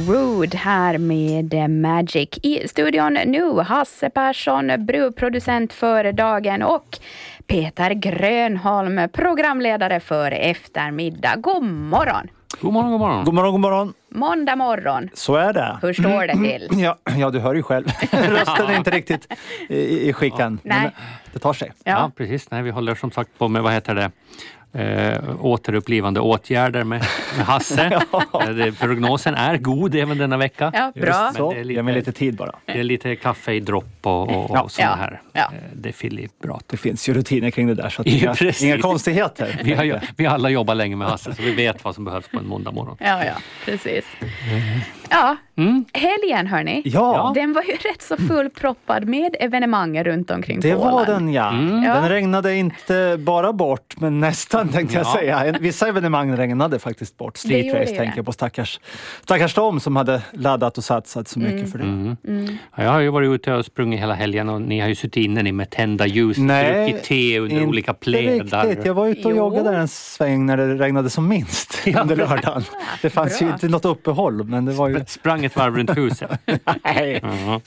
Rude här med Magic. I studion nu Hasse Persson, brevproducent för dagen, och Peter Grönholm, programledare för eftermiddag. God morgon. God morgon, god morgon. God morgon, god morgon. Måndag morgon. Så är det. Hur står det till? Ja, du hör ju själv. Rösten är inte riktigt i skicken. Nej. Men det tar sig. Ja, precis. Nej, vi håller som sagt på med, återupplivande åtgärder med Hasse. Prognosen är god även denna vecka. Ja, bra. Så, ge mig lite tid bara. Det är lite kaffe i dropp och sådana här. Ja. Det är filibrat. Det finns ju rutiner kring det där, så att inga konstigheter. Vi alla jobbar länge med Hasse, så vi vet vad som behövs på en måndag morgon. Ja, precis. Ja, helgen hörni. Ja. Den var ju rätt så fullproppad med evenemang runt omkring Det Polen. var den, ja. Ja. Den regnade inte bara bort, men nästan tänkte jag säga. Vissa evenemang regnade faktiskt bort. Street Race tänker jag på stackars de som hade laddat och satsat så mycket för det. Ja, jag har ju varit ute och sprungit hela helgen och ni har ju suttit inne med tända ljus, druckit te under olika plädar. Riktigt. Jag var ute och joggade där en sväng när det regnade som minst under lördagen. Det fanns ju inte något uppehåll, men det var ju... Sprang ett varv runt huset. Nej.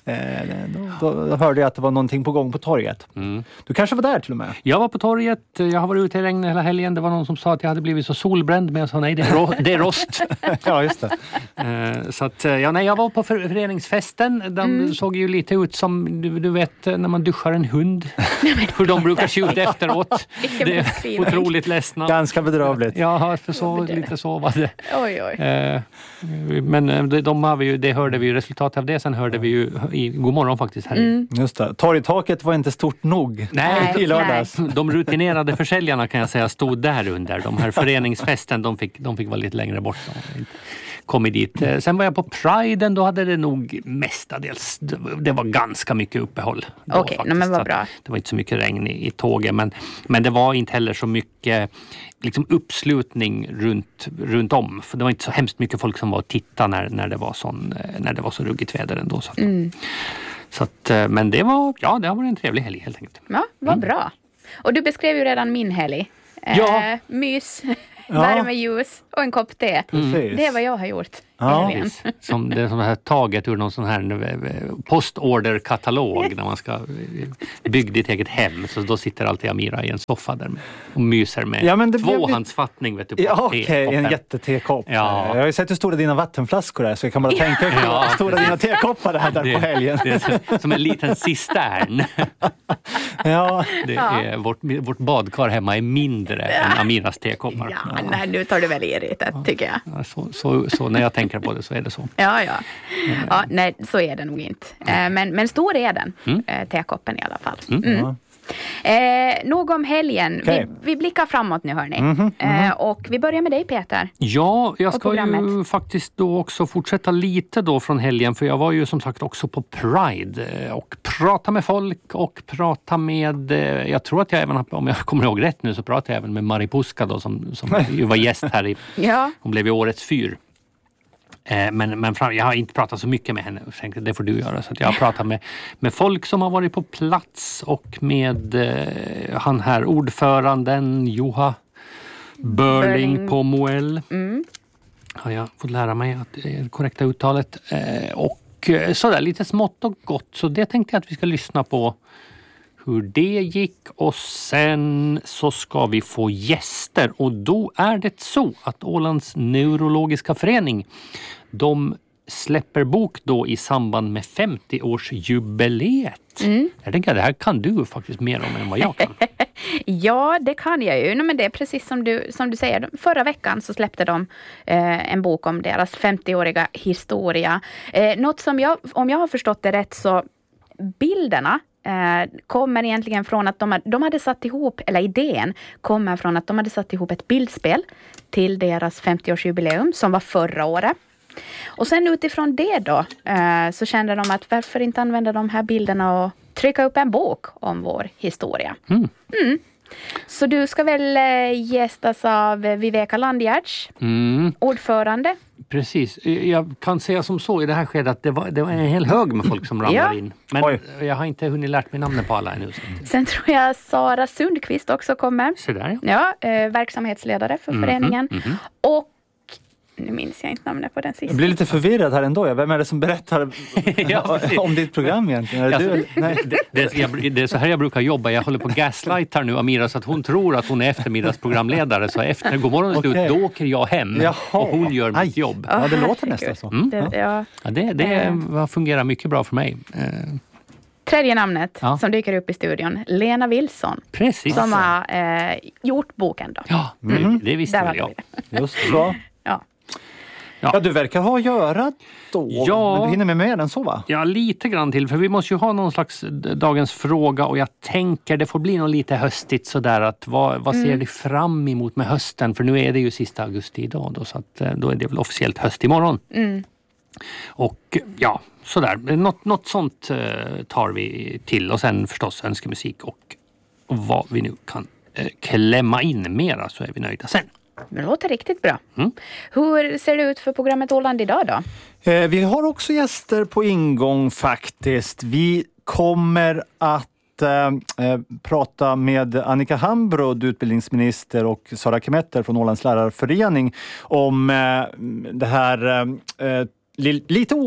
Då hörde jag att det var någonting på gång på torget. Du kanske var där till och med? Jag var på torget, jag har varit ute i regnet hela helgen. Det var någon som sa att jag hade blivit så solbränd, men jag sa nej, det är rost. Ja, just det. Så att, jag var på föreningsfesten. De såg ju lite ut som, du vet, när man duschar en hund. Hur de brukar se ut efteråt. Det är otroligt ledsna. Ganska bedrövligt. Ja, för så, lite så var det. Oj. Men det hörde vi ju resultatet av det. Sen hörde vi ju i god morgon faktiskt här. Just det. Torgtaket var inte stort nog. Nej, i lördags. De rutinerade försäljarna kan jag säga stod där under. De här föreningsfesten, de fick vara lite längre bort. Kommit dit. Sen var jag på Priden, då hade det nog mestadels, det var ganska mycket uppehåll. Okej, men vad bra. Det var inte så mycket regn i tåget, men det var inte heller så mycket liksom uppslutning runt om. För det var inte så hemskt mycket folk som var och tittade när det var så ruggigt väder ändå. Så att, men det har varit en trevlig helg helt enkelt. Ja, vad bra. Och du beskrev ju redan min helg. Mys, värmeljus och en kopp te. Precis. Det är vad jag har gjort. Som det som här taget ur någon sån här postorderkatalog när man ska bygga ditt eget hem. Så då sitter alltid Amira i en soffa där och myser med tvåhandsfattning, vet du, på Okej, en jättetekopp. Ja. Jag har ju sett hur stora dina vattenflaskor är, så jag kan bara tänka hur stora dina tekoppar är där på helgen. Det är som en liten cistern. Det är vårt badkar hemma är mindre än Amiras tekoppar. Ja, nej, nu tar du väl i det, tycker jag. Ja, så när jag tänker på det så är det så. Ja, nej, så är det nog inte. Men stor är den, tekoppen i alla fall. Nog om helgen. Okay. Vi blickar framåt nu, hörni. Och vi börjar med dig, Peter. Ja, jag ska ju faktiskt då också fortsätta lite då från helgen, för jag var ju som sagt också på Pride och prata med folk och prata med, jag tror att jag även, om jag kommer ihåg rätt nu, så pratade jag även med Maripuska då, som ju var gäst här i, hon blev ju årets fyr. Men jag har inte pratat så mycket med henne. Det får du göra. Så att jag har pratat med folk som har varit på plats och med han här ordföranden Juha Börling på Moel. Har jag fått lära mig att det är det korrekta uttalet. Och sådär lite smått och gott. Så det tänkte jag att vi ska lyssna på hur det gick, och sen så ska vi få gäster, och då är det så att Ålands neurologiska förening, de släpper bok då i samband med 50-årsjubileet. Jag tänker att det här kan du faktiskt mer om än vad jag kan. Ja, det kan jag ju. Men det är precis som du säger. Förra veckan så släppte de en bok om deras 50-åriga historia. Något som om jag har förstått det rätt, så bilderna kommer egentligen från att de hade satt ihop, eller idén kommer från att de hade satt ihop ett bildspel till deras 50-årsjubileum som var förra året. Och sen utifrån det då så kände de att varför inte använda de här bilderna och trycka upp en bok om vår historia. Så du ska väl gästas av Viveka Landgärds, ordförande. Precis, jag kan säga som så i det här skedet att det var en hel hög med folk som ramlar in. Men jag har inte hunnit lärt mig namnet på alla ännu. Sen tror jag Sara Sundqvist också kommer. Så där, verksamhetsledare för föreningen. Och Nu minns jag inte namnet på den sista. Jag blir lite förvirrad här ändå. Vem är det som berättar om ditt program egentligen? Är det du? Nej. Det är så här jag brukar jobba. Jag håller på gaslightar nu Amira så att hon tror att hon är eftermiddagsprogramledare. Så efter Godmorgon slut, då åker jag hem. Jaha. Och hon gör mitt jobb. Ja, det låter nästan så. Det fungerar mycket bra för mig. Tredje namnet som dyker upp i studion, Lena Wilson. Precis. Som har gjort boken då. Ja, det visste väl jag. Just så. Ja, du verkar ha att göra då. Ja, men du hinner med mer än så, va? Ja, lite grann till. För vi måste ju ha någon slags dagens fråga. Och jag tänker det får bli nog lite höstigt sådär. Att vad ser ni fram emot med hösten? För nu är det ju sista augusti idag. Då, så att, då är det väl officiellt höst imorgon. Och ja, sådär. Något sånt tar vi till. Och sen förstås önskemusik. Och vad vi nu kan klämma in mera så är vi nöjda sen. Det låter riktigt bra. Hur ser det ut för programmet Åland idag då? Vi har också gäster på ingång faktiskt. Vi kommer att prata med Annika Hambrud, utbildningsminister, och Sara Kemetter från Ålands lärarförening om det här lite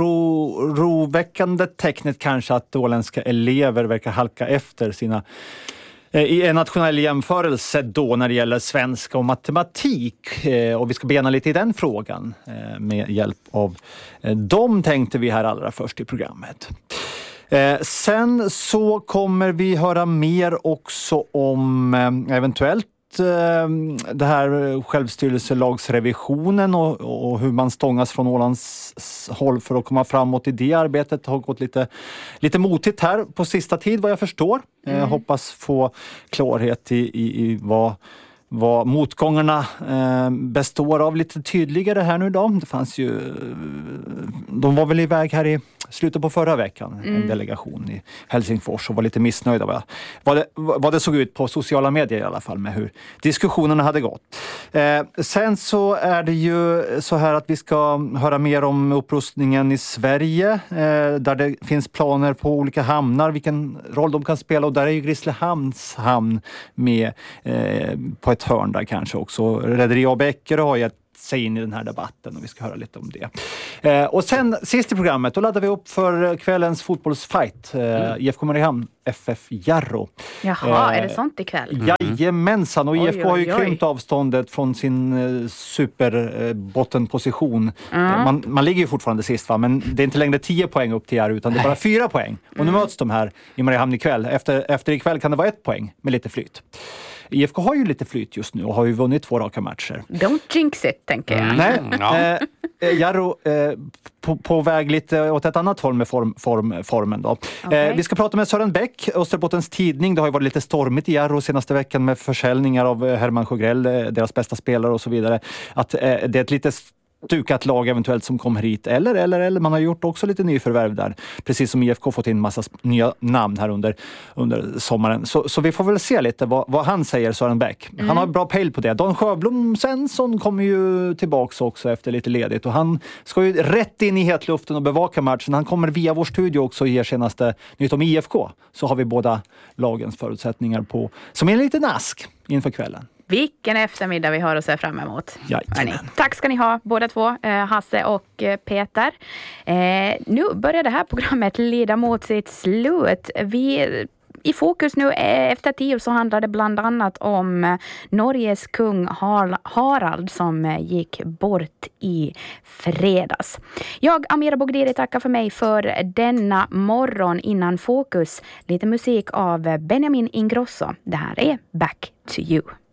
oroväckande tecknet kanske att åländska elever verkar halka efter sina i en nationell jämförelse då när det gäller svenska och matematik. Och vi ska bena lite i den frågan med hjälp av dem, tänkte vi här allra först i programmet. Sen så kommer vi höra mer också om eventuellt det här självstyrelselagsrevisionen och hur man stångas från Ålands håll för att komma framåt i det arbetet. Det har gått lite motigt här på sista tid vad jag förstår. Hoppas få klarhet i vad motgångarna består av lite tydligare här nu då. Det fanns ju, de var väl iväg här i slutet på förra veckan, en delegation i Helsingfors, och var lite missnöjda vad det såg ut på sociala medier i alla fall med hur diskussionerna hade gått. Sen så är det ju så här att vi ska höra mer om upprustningen i Sverige där det finns planer på olika hamnar, vilken roll de kan spela, och där är ju Grisslehamns hamn med på ett hörn där kanske också. Rederi AB Eckerö har gett sig in i den här debatten och vi ska höra lite om det. Och sen sist i programmet, då laddar vi upp för kvällens fotbollsfight. IFK Mariehamn, FF Jarro. Jaha, är det sånt ikväll? Jajamensan, och IFK har ju krympt avståndet från sin superbottenposition. Man ligger ju fortfarande sist, va? Men det är inte längre 10 poäng upp till Jarro, utan det är bara 4 poäng. Och nu möts de här i Mariehamn ikväll. Efter ikväll kan det vara 1 poäng med lite flyt. IFK har ju lite flyt just nu och har ju vunnit 2 raka matcher. Don't jinx it, tänker jag. Nej, Jarro på väg lite åt ett annat håll med formen då. Okay. Vi ska prata med Sören Bäck, Österbottens Tidning. Det har ju varit lite stormigt i Jarro senaste veckan med försäljningar av Herman Sjögrell, deras bästa spelare och så vidare. Att det är ett lite stukat lag eventuellt som kommer hit. Eller man har gjort också lite nyförvärv där. Precis som IFK fått in massa nya namn här under sommaren. Så vi får väl se lite vad han säger, Sören Bäck. Han har bra pejl på det. Don Sjöblom Svensson kommer ju tillbaka också efter lite ledigt. Och han ska ju rätt in i hetluften och bevaka matchen. Han kommer via vår studio också och ger senaste nytt om IFK. Så har vi båda lagens förutsättningar på som är en liten ask inför kvällen. Vilken eftermiddag vi har att se fram emot. Tack ska ni ha, båda två, Hasse och Peter. Nu börjar det här programmet lida mot sitt slut. I fokus nu efter 10 så handlar det bland annat om Norges kung Harald som gick bort i fredags. Jag, Amira Bogdiri, tackar för mig för denna morgon. Innan fokus, lite musik av Benjamin Ingrosso. Det här är Back to You.